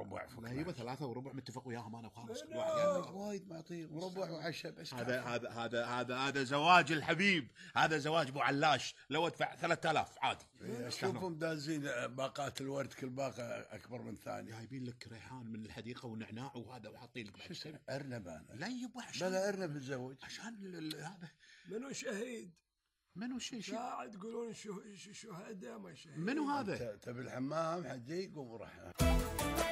وربع. لا يبا 3 وربع متفق وياهم انا وخالص. كل واحد واحد وايد معطيه وربع وعشاء بس. هذا زواج الحبيب، هذا زواج ابو علاش، لو ادفع 3000 عادي. شوفهم دازين باقات الورد، كل باقه اكبر من ثاني. جايبين لك ريحان من الحديقه ونعناع وهذا وحاطين لك شو ارنب انا؟ لا يبا عشان بلا ارنب الزوج عشان هذا. منو شهيد؟ منو ساعد تقولون شهداء ما شهيد. منو هذا؟ تبي الحمام حجي قوم روح.